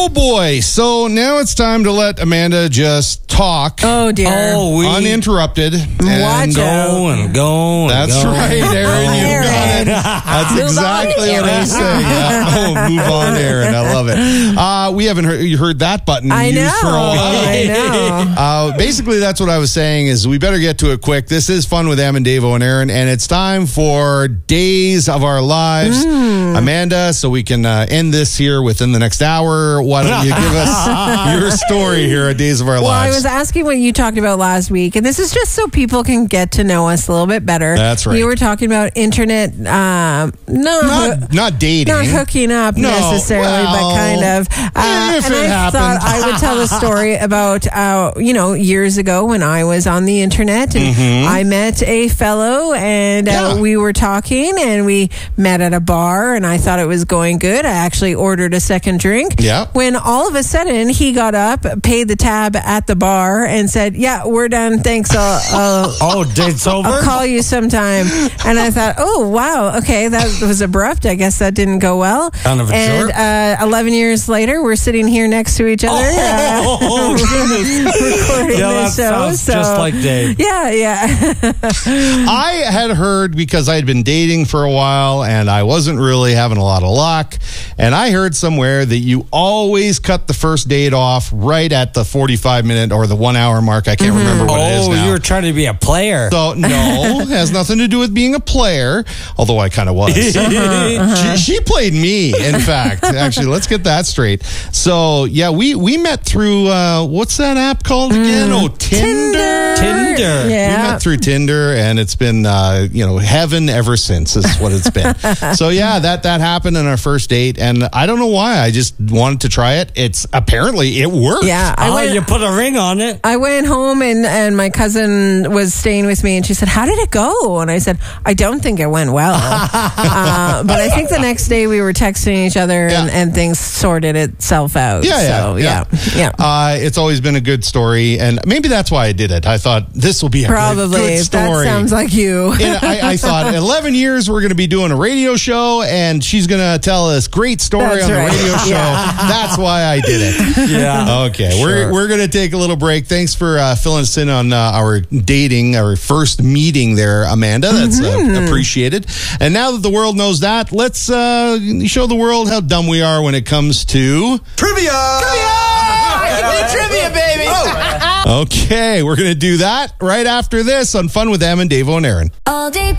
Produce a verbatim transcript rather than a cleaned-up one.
Oh, boy. So now it's time to let Amanda just talk. Oh, dear. Oh, we uninterrupted. Watch and out. go and go and That's go. right, Aaron. You Aaron. got it. That's Move exactly on, what I Aaron. was saying. Yeah. Oh, move on, Aaron. I love it. Uh, we haven't heard, you heard that button I used know. for a while. I know. Uh, basically, that's what I was saying is we better get to it quick. This is Fun with Em and Davo and Aaron, and it's time for Days of Our Lives. Mm. Amanda, so we can uh, end this here within the next hour. Why don't you give us your story here at Days of Our Well, I Lives? was asking what you talked about last week, and this is just so people can get to know us a little bit better. That's right. You were talking about internet, um, no, not, not dating. not hooking up No, necessarily, well, but kind of. Uh, if and it I happened. thought I would tell a story about, uh, you know, years ago when I was on the internet and Mm-hmm. I met a fellow and uh, Yeah. we were talking and we met at a bar and I thought it was going good. I actually ordered a second drink. Yeah. When all of a sudden he got up, paid the tab at the bar and said, yeah, we're done. Thanks. I'll, I'll, Oh, date's over? I'll call you sometime. And I thought, oh, wow. Okay. That was abrupt. I guess that didn't go well. Kind of a and jerk. uh, eleven years later, we're sitting here next to each other. uh, Oh, goodness. recording Yeah, this that show. sounds So, just like Dave. yeah, yeah. I had heard because I had been dating for a while and I wasn't really having a lot of luck. And I heard somewhere that you always cut the first date off right at the forty-five minute or the one hour mark. I can't Mm-hmm. remember what it is Oh, now. you were trying to be a player. So, no, it has nothing to do with being a player, although I kind of was. She, she played me, in fact. Actually, let's get that straight. So, yeah, we, we met through, uh, what's that app called again? Oh, Tinder. Tinder. We Yeah. met through Tinder, and it's been, uh, you know, heaven ever since is what it's been. So, yeah, that, that happened in our first date, and I don't know why. I just wanted to try it. It's apparently, it worked. Yeah. I Oh, went, you put a ring on it. I went home and, and my cousin was staying with me and she said, how did it go? And I said, I don't think it went well. uh, but I think the next day we were texting each other and, Yeah. and things sorted itself out. Yeah, yeah, so, yeah. yeah. yeah. Uh, it's always been a good story, and maybe that's why I did it. I thought this will be a Probably. good, good That story. sounds like you. And I, I thought eleven years we're going to be doing a radio show, and she's going to tell us great story That's on the right. radio show. Yeah. That's why I did it. Yeah. Okay, Sure. we're we're going to take a little break. Thanks for uh, filling us in on uh, our dating, our first meeting there, Amanda. That's Mm-hmm. uh, appreciated. And now that the world knows that, let's uh, show the world how dumb we are when it comes to Trivia! Trivia, baby. Okay, we're going to do that right after this on Fun with Em and Davo and Aaron. All day